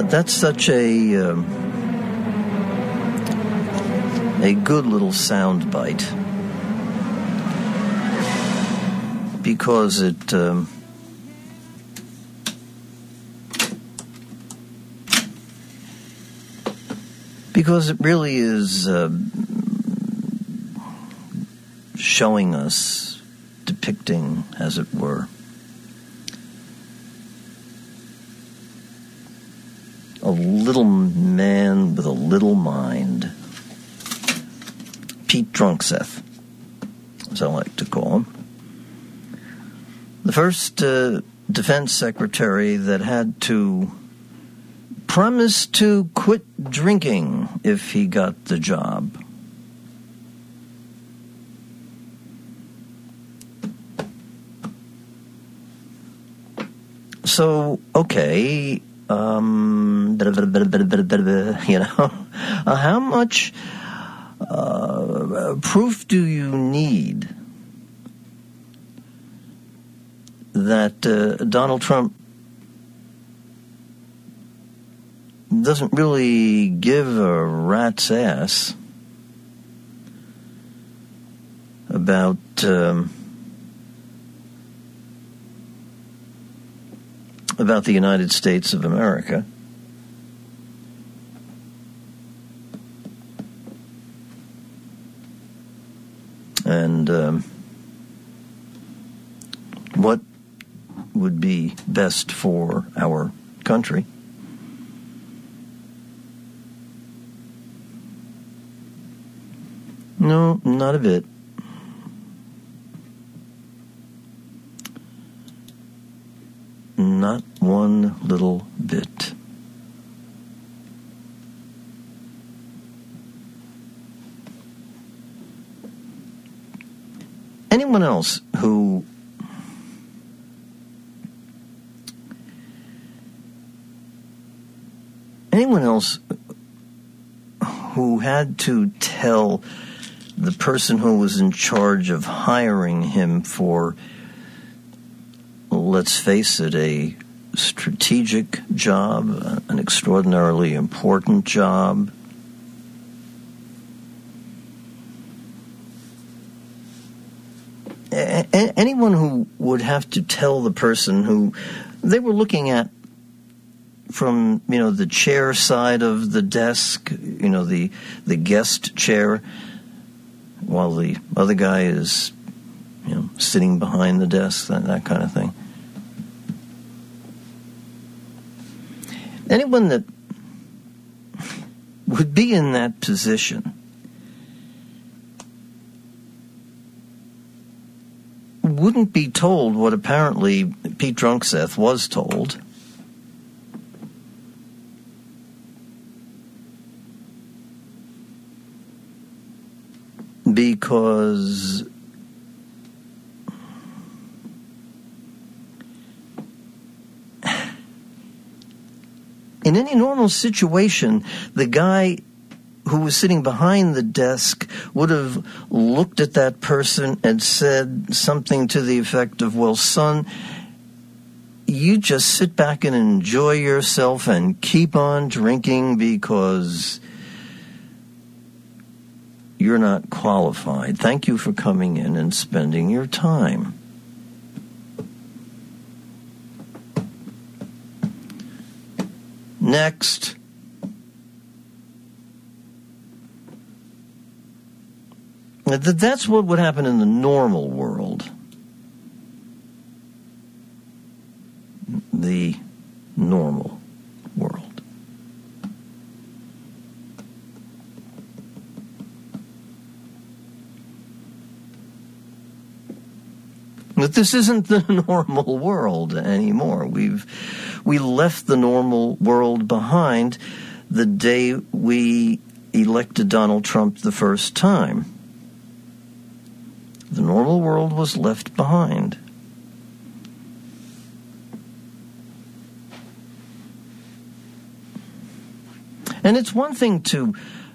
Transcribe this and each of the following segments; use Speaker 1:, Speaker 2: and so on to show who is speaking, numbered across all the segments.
Speaker 1: That's such a good little sound bite, because it really is showing us, depicting, as it were, a little man with a little mind. Pete Drunkseth, as I like to call him. The first defense secretary that had to promise to quit drinking if he got the job. So, okay, how much proof do you need that Donald Trump doesn't really give a rat's ass about the United States of America? And what would be best for our country? No, not a bit. Not one little bit. Anyone else who had to tell the person who was in charge of hiring him for, let's face it, a strategic job, an extraordinarily important job, anyone who would have to tell the person who they were looking at from, the chair side of the desk, the guest chair, while the other guy is, sitting behind the desk, that kind of thing. Anyone that would be in that position wouldn't be told what apparently Pete Drunkseth was told. Because in any normal situation, the guy who was sitting behind the desk would have looked at that person and said something to the effect of, well, son, you just sit back and enjoy yourself and keep on drinking because you're not qualified. Thank you for coming in and spending your time. Next. That's what would happen in the normal world. The normal world. But this isn't the normal world anymore. We left the normal world behind the day we elected Donald Trump the first time. The normal world was left behind. And it's one thing to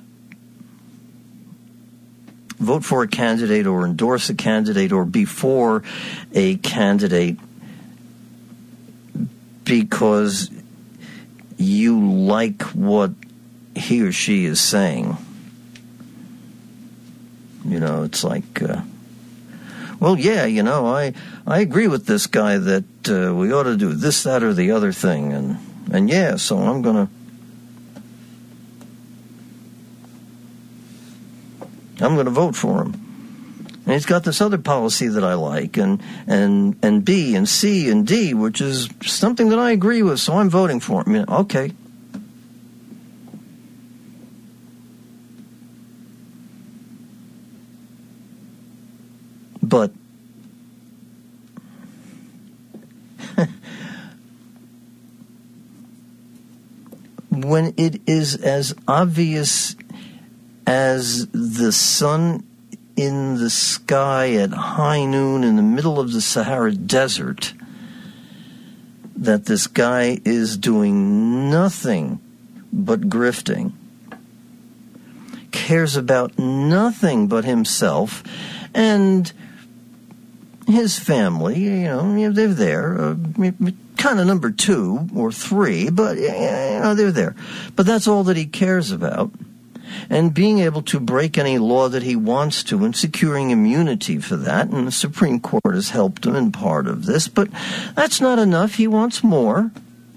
Speaker 1: vote for a candidate or endorse a candidate or be for a candidate because you like what he or she is saying. You know, it's like, well, yeah, you know, I agree with this guy that we ought to do this, that, or the other thing, and yeah, so I'm gonna vote for him. And he's got this other policy that I like, and B and C and D, which is something that I agree with, so I'm voting for him. You know, okay. But when it is as obvious as the sun in the sky at high noon in the middle of the Sahara Desert that this guy is doing nothing but grifting, cares about nothing but himself and his family, you know, they're there, kind of number 2 or 3, but, you know, they're there. But that's all that he cares about. And being able to break any law that he wants to and securing immunity for that, and the Supreme Court has helped him in part of this, but that's not enough. He wants more.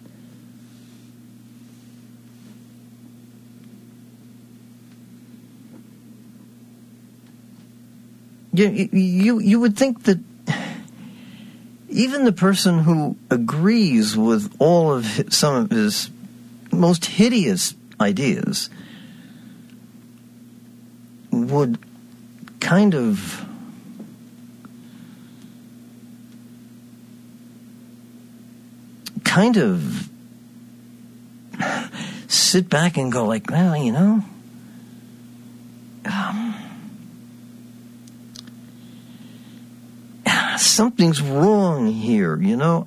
Speaker 1: You would think that even the person who agrees with all of some of his most hideous ideas would kind of sit back and go like, well, you know, something's wrong here. You know,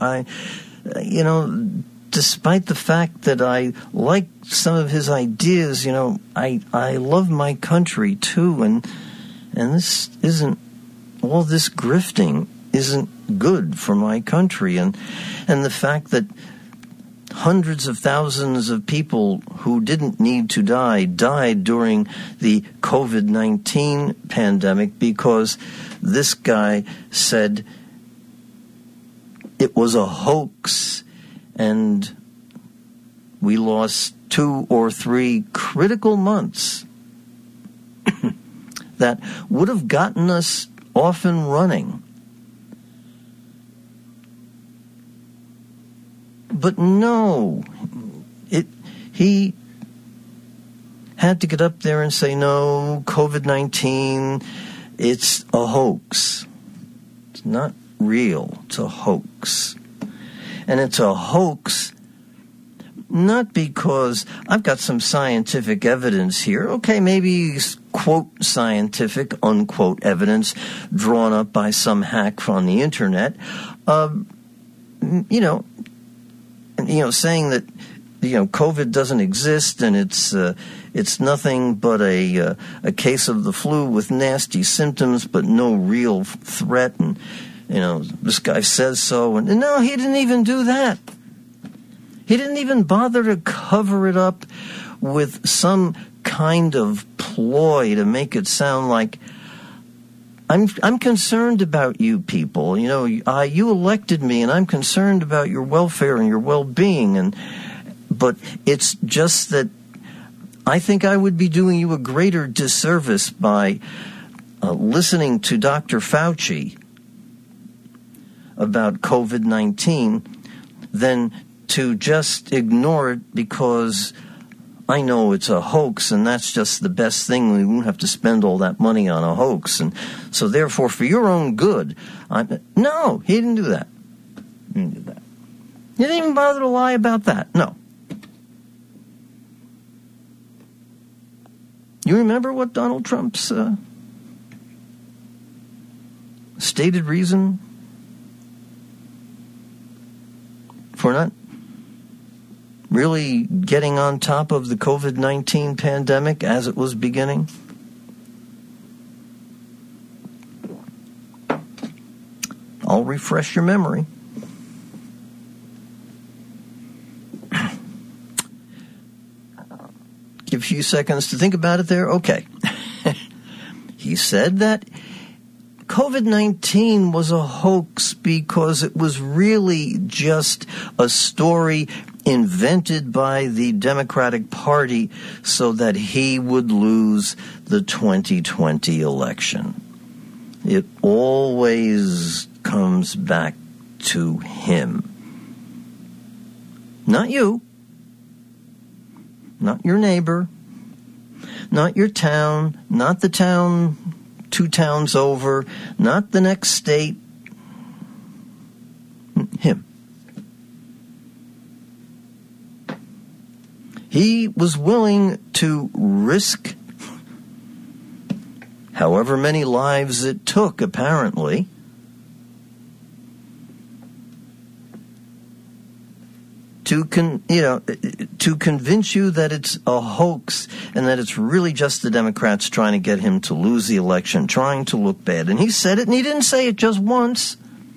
Speaker 1: despite the fact that I like some of his ideas, you know, I love my country too, and this isn't, all this grifting isn't good for my country, and the fact that hundreds of thousands of people who didn't need to die died during the COVID-19 pandemic because this guy said it was a hoax, and we lost 2 or 3 critical months that would have gotten us off and running. But no, he had to get up there and say, no, COVID-19, it's a hoax. It's not real. It's a hoax. And it's a hoax not because I've got some scientific evidence here. Okay, maybe quote scientific, unquote evidence drawn up by some hack on the internet. Saying that, you know, COVID doesn't exist and it's nothing but a case of the flu with nasty symptoms, but no real threat. And, you know, this guy says so. And no, he didn't even do that. He didn't even bother to cover it up with some kind of ploy to make it sound like, I'm concerned about you people. You know, you elected me, and I'm concerned about your welfare and your well-being. But it's just that I think I would be doing you a greater disservice by listening to Dr. Fauci about COVID-19 than to just ignore it because I know it's a hoax, and that's just the best thing. We won't have to spend all that money on a hoax. And so therefore, for your own good, no, he didn't do that. He didn't do that. He didn't even bother to lie about that. No. You remember what Donald Trump's stated reason for not really getting on top of the COVID-19 pandemic as it was beginning? I'll refresh your memory. few seconds to think about it there? Okay. He said that COVID-19 was a hoax because it was really just a story invented by the Democratic Party so that he would lose the 2020 election. It always comes back to him. Not you. Not your neighbor. Not your town. Not the town 2 towns over. Not the next state. Him. He was willing to risk however many lives it took, apparently, to convince you that it's a hoax and that it's really just the Democrats trying to get him to lose the election, trying to look bad. And he said it, and he didn't say it just once.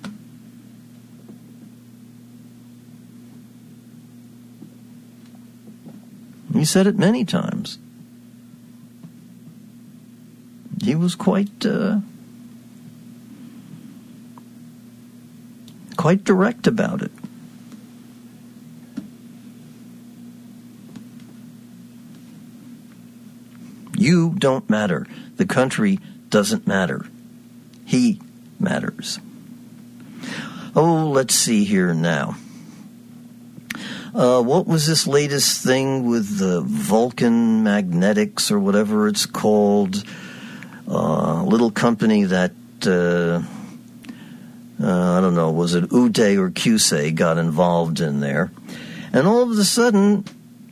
Speaker 1: He said it many times. He was quite direct about it. You don't matter. The country doesn't matter. He matters. Oh, let's see here now. What was this latest thing with the Vulcan Magnetics or whatever it's called? Little company that, I don't know, was it Uday or Qusay got involved in there. And all of a sudden,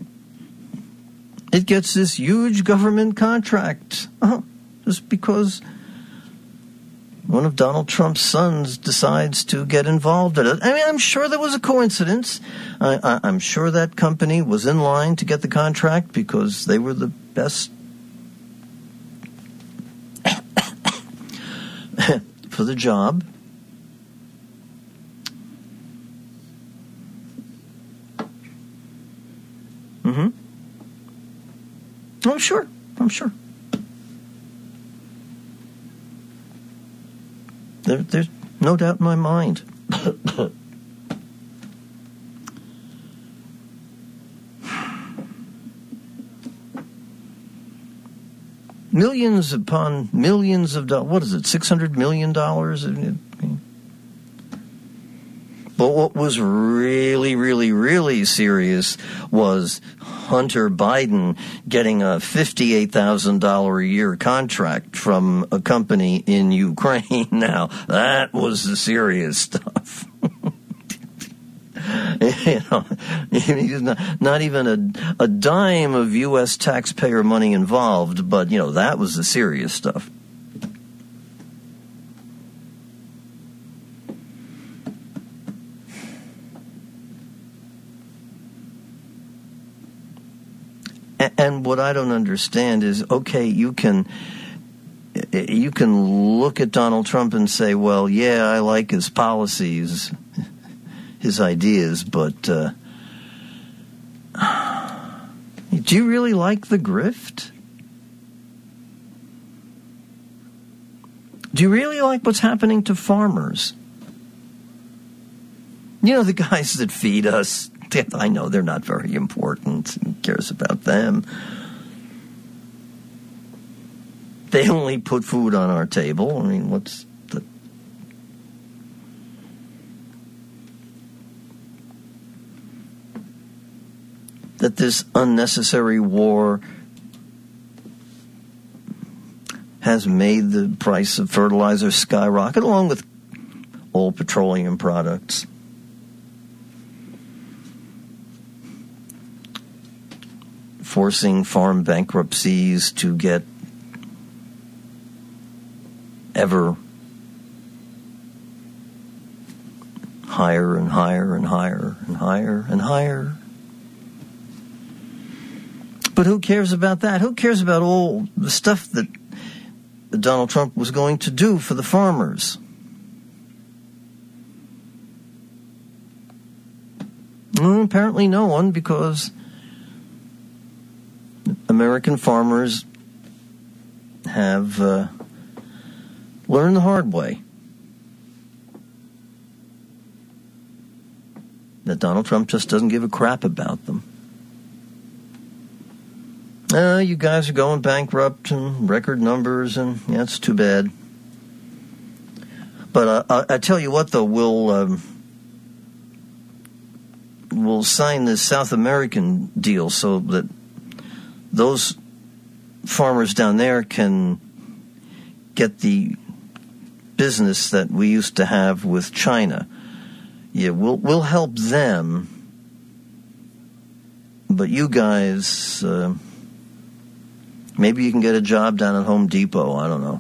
Speaker 1: it gets this huge government contract. Just because one of Donald Trump's sons decides to get involved in it. I mean, I'm sure there was a coincidence. I'm sure that company was in line to get the contract because they were the best for the job. Mm-hmm. I'm sure. There's no doubt in my mind. Millions upon millions of dollars. What is it, $600 million? But what was really, really, really serious was Hunter Biden getting a $58,000 a year contract from a company in Ukraine. Now, that was the serious stuff. Not even a dime of U.S. taxpayer money involved, but, that was the serious stuff. And what I don't understand is, okay, you can look at Donald Trump and say, well, yeah, I like his policies, his ideas, but do you really like the grift? Do you really like what's happening to farmers? The guys that feed us, I know they're not very important. Who cares about them? They only put food on our table. I mean, what's the... That this unnecessary war has made the price of fertilizer skyrocket, along with all petroleum products. Forcing farm bankruptcies to get ever higher and higher and higher and higher and higher. But who cares about that? Who cares about all the stuff that Donald Trump was going to do for the farmers? Well, apparently no one, because American farmers have learned the hard way that Donald Trump just doesn't give a crap about them. You guys are going bankrupt and record numbers, and yeah, it's too bad. But I tell you what, though, we'll sign this South American deal so that those farmers down there can get the business that we used to have with China. Yeah, we'll help them, but you guys, maybe you can get a job down at Home Depot. I don't know.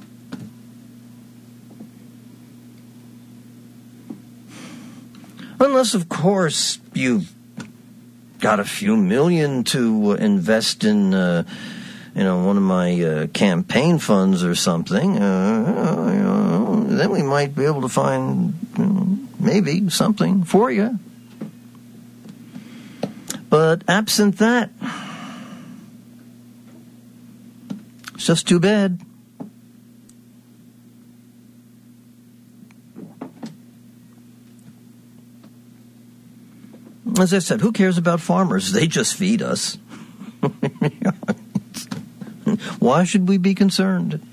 Speaker 1: Unless, of course, you've got a few million to invest in, one of my campaign funds or something. Then we might be able to find maybe something for you. But absent that, it's just too bad. As I said, who cares about farmers? They just feed us. Why should we be concerned?